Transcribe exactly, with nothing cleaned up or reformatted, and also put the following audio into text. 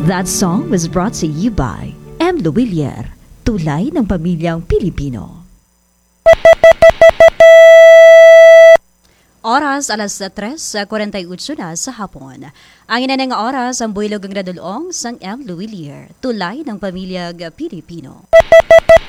That song was brought to you by M. Luwilier, tulay ng pamilyang Pilipino. Oras alas tres forty-eight na sa hapon. Ang ina ng oras ang builog ang radulong sang M. Luwilier, tulay ng pamilyang Pilipino.